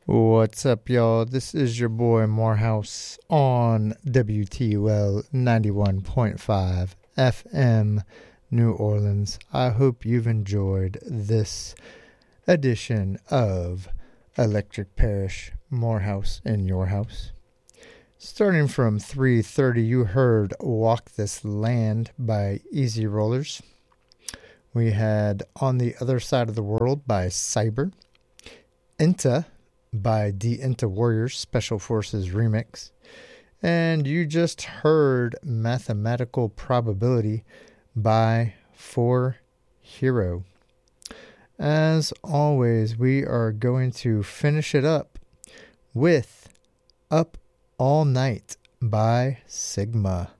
What's up, y'all? This is your boy Morehouse on WTUL 91.5 FM, New Orleans. I hope you've enjoyed this edition of Electric Parish Morehouse in Your House. Starting from 3:30, you heard Walk This Land by Easy Rollers. We had On the Other Side of the World by Cyber. Inta by the Inta Warriors Special Forces Remix. And you just heard Mathematical Probability by 4Hero. As always, we are going to finish it up with Up All Night by Sigma.